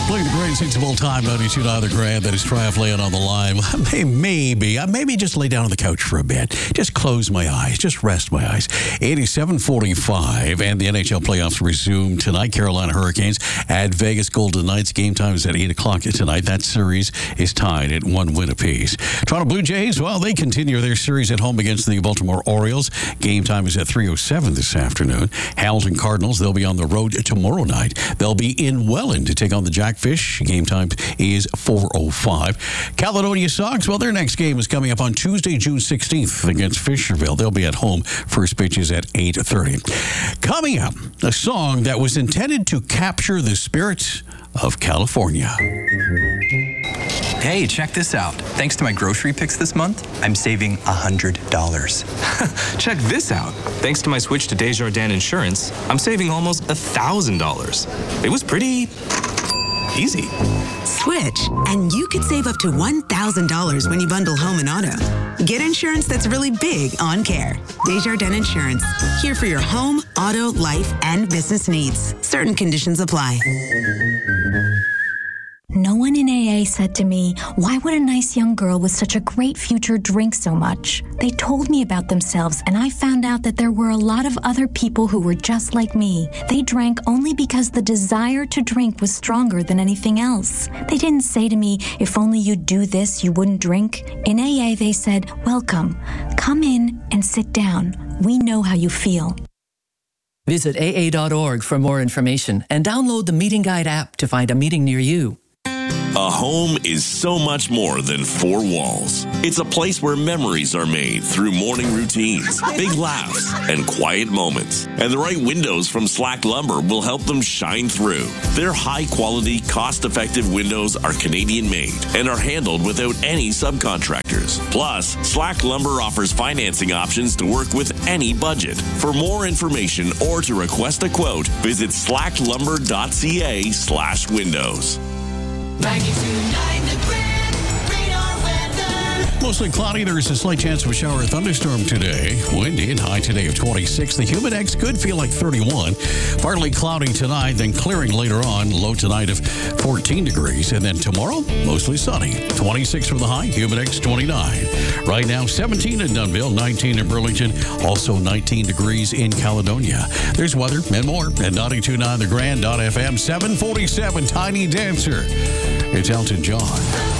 Playing the greatest hits of all time, 92.9 The Grand. That is Triathlon on the line. Maybe just lay down on the couch for a bit. Just close my eyes. Just rest my eyes. 87:45, and the NHL playoffs resume tonight. Carolina Hurricanes at Vegas Golden Knights. Game time is at 8 o'clock tonight. That series is tied at 1 win apiece. Toronto Blue Jays, well, they continue their series at home against the Baltimore Orioles. Game time is at 3:07 this afternoon. Hamilton Cardinals, they'll be on the road tomorrow night. They'll be in Welland to take on the Jackfish. Game time is 4:05. Caledonia Sox, well, their next game is coming up on Tuesday, June 16th against Fisherville. They'll be at home. First pitch is at 8:30. Coming up, a song that was intended to capture the spirit of California. Hey, check this out. Thanks to my grocery picks this month, I'm saving $100. Check this out. Thanks to my switch to Desjardins Insurance, I'm saving almost $1,000. It was pretty easy. Switch, and you could save up to $1,000 when you bundle home and auto. Get insurance that's really big on care. Desjardins Insurance, here for your home, auto, life, and business needs. Certain conditions apply. No one in AA said to me, why would a nice young girl with such a great future drink so much? They told me about themselves, and I found out that there were a lot of other people who were just like me. They drank only because the desire to drink was stronger than anything else. They didn't say to me, if only you'd do this, you wouldn't drink. In AA, they said, welcome. Come in and sit down. We know how you feel. Visit AA.org for more information and download the Meeting Guide app to find a meeting near you. A home is so much more than four walls. It's a place where memories are made through morning routines, big laughs, and quiet moments. And the right windows from Slack Lumber will help them shine through. Their high-quality, cost-effective windows are Canadian-made and are handled without any subcontractors. Plus, Slack Lumber offers financing options to work with any budget. For more information or to request a quote, visit slacklumber.ca/windows. 92.9 The Grand, radar weather. Mostly cloudy. There is a slight chance of a shower or thunderstorm today. Windy and high today of 26. The humid index could feel like 31. Partly cloudy tonight, then clearing later on. Low tonight of 14 degrees. And then tomorrow, mostly sunny. 26 for the high, humid index 29. Right now, 17 in Dunnville, 19 in Burlington, also 19 degrees in Caledonia. There's weather and more at 92.9 The Grand.fm. 747 Tiny Dancer. It's Elton John.